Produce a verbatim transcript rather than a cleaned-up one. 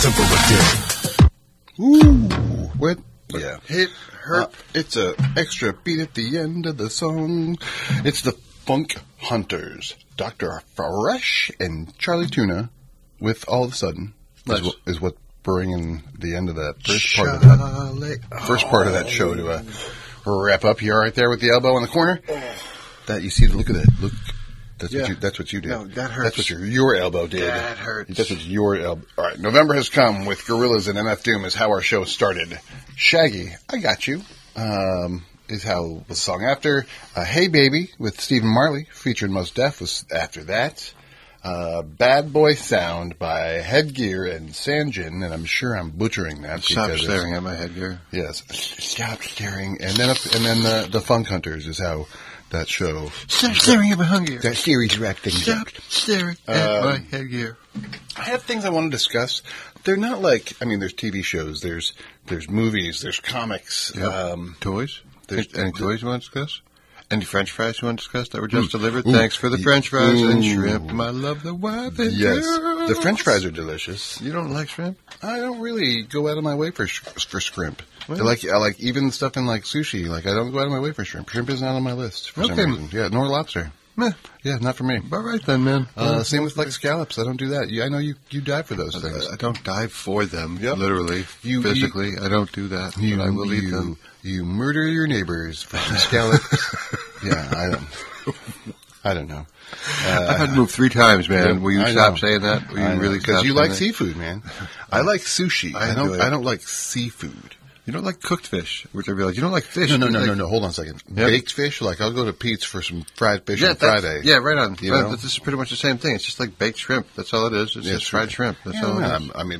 Ooh, what? Yeah. Hit, herp. Uh, it's a extra beat at the end of the song. It's the Funk Hunters. Doctor Fresh and Charlie Tuna with All of a Sudden Nice. is, what, is what bringing the end of that first part of that first part of that show to a wrap up. You're right there with the elbow in the corner. That you see. Look at that. Look. That's Yeah. what you. That's what you did. No, that hurts. That's what your your elbow did. That hurts. That's what your elbow. All right. November has come with Gorillaz and M F Doom is how our show started. Shaggy, I Got You, um, is how the song after. Uh, Hey Baby with Stephen Marley featuring Mos Def was after that. Uh, Bad Boy Sound by Headgear and Sanjin, and I'm sure I'm butchering that. Stop because staring it's- at my headgear. Yes, stop staring. And then, up, and then the the Funk Hunters is how that show, Stop staring at my headgear. that series wrapped things Stop up. staring at Um, my headgear. I have things I want to discuss. They're not like, I mean, there's T V shows, there's there's movies, there's comics. Yep. Um, Toys? there's- Any toys you want to discuss? Any French fries you want to discuss that were just Ooh. delivered? Ooh. Thanks for the French fries and Ooh. shrimp. I love the wife and yes, girls. the French fries are delicious. You don't like shrimp? I don't really go out of my way for sh- for shrimp. Well- I like I like even stuff in like sushi. Like I don't go out of my way for shrimp. Shrimp is not on my list for Okay. some reason. Yeah, nor lobster. Meh. Yeah, not for me. All right then, man. Uh, same with like scallops. I don't do that. You, I know you you die for those things. I, I don't dive for them, Yep. literally, You- physically. I don't do that, You, but I will eat you, them. you murder your neighbors for some scallops. Yeah, I don't. I don't know. I've had to move three times, man. Yeah, Will you I stop know. saying that? Will you really Because stop you saying like that? seafood, man. I like sushi. I I, don't. enjoy it. I don't like seafood. You don't like cooked fish, which I realize. You don't like fish. No, no, You no, like- like- no, no. Hold on a second. Yep. Baked fish. Like I'll go to Pete's for some fried fish Yeah, on that's- Friday. yeah, right on. You But know? this is pretty much the same thing. It's just like baked shrimp. That's all it is. It's Yeah, just fried sure. shrimp. That's Yeah, all no, it is. I'm- I mean,